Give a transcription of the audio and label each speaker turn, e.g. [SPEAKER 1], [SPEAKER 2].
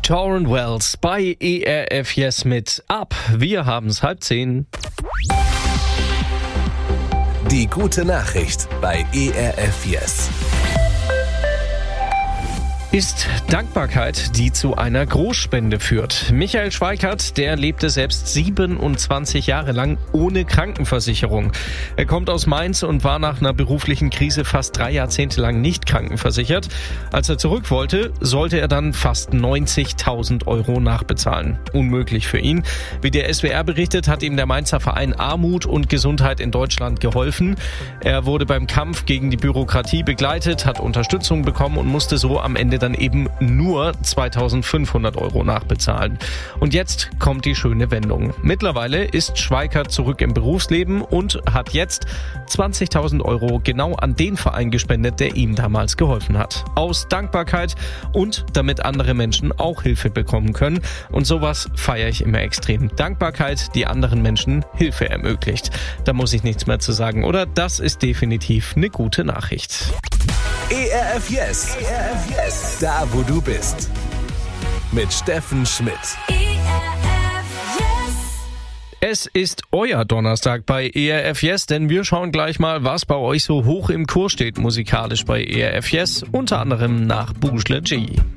[SPEAKER 1] Torrent Wells bei ERF Yes mit Ab. Wir haben's 9:30.
[SPEAKER 2] Die gute Nachricht bei ERF Yes.
[SPEAKER 1] Ist Dankbarkeit, die zu einer Großspende führt. Michael Schweikert, der lebte selbst 27 Jahre lang ohne Krankenversicherung. Er kommt aus Mainz und war nach einer beruflichen Krise fast 3 Jahrzehnte lang nicht krankenversichert. Als er zurück wollte, sollte er dann fast 90.000 Euro nachbezahlen. Unmöglich für ihn. Wie der SWR berichtet, hat ihm der Mainzer Verein Armut und Gesundheit in Deutschland geholfen. Er wurde beim Kampf gegen die Bürokratie begleitet, hat Unterstützung bekommen und musste so am Ende dann eben nur 2.500 Euro nachbezahlen. Und jetzt kommt die schöne Wendung. Mittlerweile ist Schweikert zurück im Berufsleben und hat jetzt 20.000 Euro genau an den Verein gespendet, der ihm damals geholfen hat. Aus Dankbarkeit und damit andere Menschen auch Hilfe bekommen können. Und sowas feiere ich immer extrem. Dankbarkeit, die anderen Menschen Hilfe ermöglicht. Da muss ich nichts mehr zu sagen, oder? Das ist definitiv eine gute Nachricht.
[SPEAKER 2] ERF Yes. ERF Yes. Da, wo du bist. Mit Steffen Schmidt.
[SPEAKER 1] Es ist euer Donnerstag bei ERF Yes, denn wir schauen gleich mal, was bei euch so hoch im Kurs steht musikalisch bei ERF Yes, unter anderem nach Bougela G.